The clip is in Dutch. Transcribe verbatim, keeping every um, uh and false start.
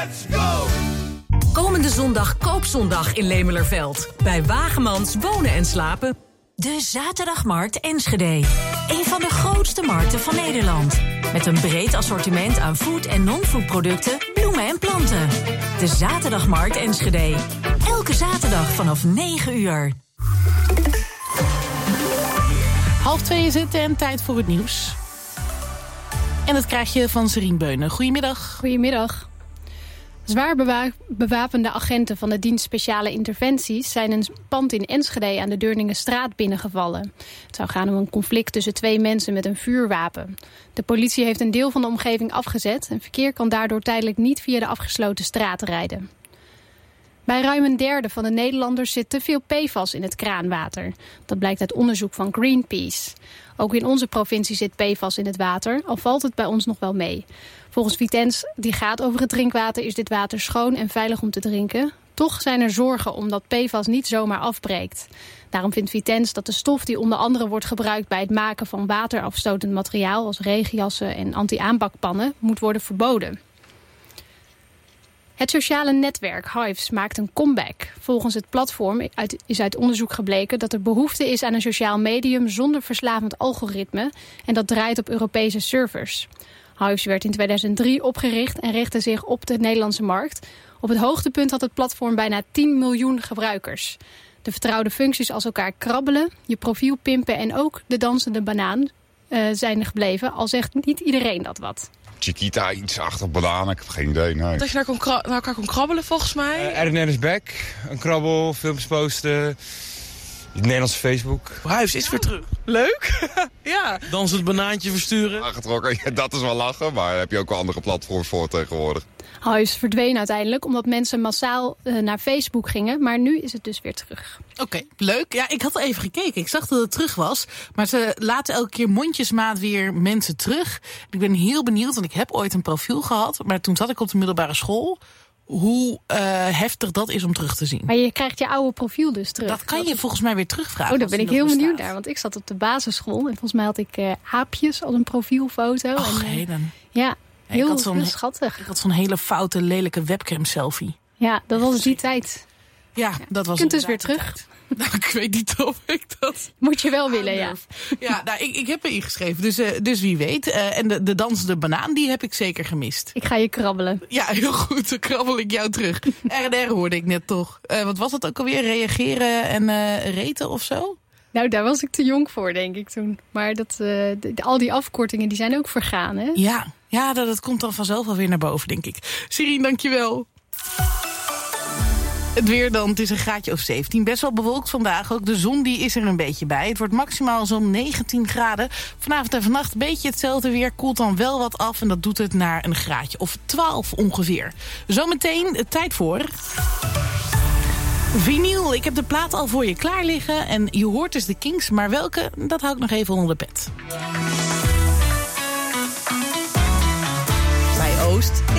Let's go! Komende zondag koopzondag in Lemelerveld. Bij Wagemans Wonen en Slapen. De Zaterdagmarkt Enschede. Een van de grootste markten van Nederland. Met een breed assortiment aan food- en non-food producten, bloemen en planten. De Zaterdagmarkt Enschede. Elke zaterdag vanaf negen uur. Half twee is het en tijd voor het nieuws. En dat krijg je van Serien Beunen. Goedemiddag. Goedemiddag. Zwaar bewa- bewapende agenten van de dienst Speciale Interventies zijn een pand in Enschede aan de Deurningenstraat binnengevallen. Het zou gaan om een conflict tussen twee mensen met een vuurwapen. De politie heeft een deel van de omgeving afgezet en verkeer kan daardoor tijdelijk niet via de afgesloten straat rijden. Bij ruim een derde van de Nederlanders zit te veel P F A S in het kraanwater. Dat blijkt uit onderzoek van Greenpeace. Ook in onze provincie zit P F A S in het water, al valt het bij ons nog wel mee. Volgens Vitens, die gaat over het drinkwater, is dit water schoon en veilig om te drinken. Toch zijn er zorgen omdat P F A S niet zomaar afbreekt. Daarom vindt Vitens dat de stof die onder andere wordt gebruikt bij het maken van waterafstotend materiaal, als regenjassen en anti-aanbakpannen, moet worden verboden. Het sociale netwerk Hives maakt een comeback. Volgens het platform is uit onderzoek gebleken dat er behoefte is aan een sociaal medium zonder verslavend algoritme. En dat draait op Europese servers. Hives werd in tweeduizend drie opgericht en richtte zich op de Nederlandse markt. Op het hoogtepunt had het platform bijna tien miljoen gebruikers. De vertrouwde functies als elkaar krabbelen, je profiel pimpen en ook de dansende banaan uh, zijn er gebleven. Al zegt niet iedereen dat wat. Chiquita, iets achter bananen, ik heb geen idee. Nee. Dat je naar, kon kra- naar elkaar kon krabbelen volgens mij. Uh, Erwin is back, een krabbel, filmpjes posten, het Nederlandse Facebook. Huis is weer terug. Leuk. Ja. Dan ze het banaantje versturen. Aangetrokken, ja, dat is wel lachen, maar heb je ook wel andere platforms voor tegenwoordig. Hives verdween uiteindelijk omdat mensen massaal uh, naar Facebook gingen. Maar nu is het dus weer terug. Oké, okay, leuk. Ja, ik had even gekeken. Ik zag dat het terug was. Maar ze laten elke keer mondjesmaat weer mensen terug. Ik ben heel benieuwd, want ik heb ooit een profiel gehad. Maar toen zat ik op de middelbare school. Hoe uh, heftig dat is om terug te zien. Maar je krijgt je oude profiel dus terug. Dat kan je dat... volgens mij weer terugvragen. Oh, daar ben ik heel bestaat. benieuwd naar. Want ik zat op de basisschool. En volgens mij had ik uh, aapjes als een profielfoto. Och, en, uh, heden. Ja. Heel, ik had zo'n, heel schattig. Ik had zo'n hele foute, lelijke webcam-selfie. Ja, dat was die tijd. Ja, dat was. Je kunt dus weer terug. Nou, ik weet niet of ik dat... Moet je wel willen, ja. Ja, nou, ik, ik heb me ingeschreven, dus, uh, dus wie weet. Uh, en de, de dansende banaan, die heb ik zeker gemist. Ik ga je krabbelen. Ja, heel goed, dan krabbel ik jou terug. R en R hoorde ik net toch. Uh, wat was het ook alweer? Reageren en uh, reten of zo? Nou, daar was ik te jong voor, denk ik toen. Maar dat, uh, de, de, al die afkortingen, die zijn ook vergaan, hè? Ja, ja dat, dat komt dan vanzelf alweer naar boven, denk ik. Serien, dankjewel. Het weer dan, het is een graadje of zeventien. Best wel bewolkt vandaag. Ook de zon die is er een beetje bij. Het wordt maximaal zo'n negentien graden. Vanavond en vannacht een beetje hetzelfde weer. Koelt dan wel wat af en dat doet het naar een graadje of twaalf ongeveer. Zometeen tijd voor... Vinyl, ik heb de plaat al voor je klaar liggen. En je hoort dus de Kings, maar welke, dat hou ik nog even onder de pet. Bij Oost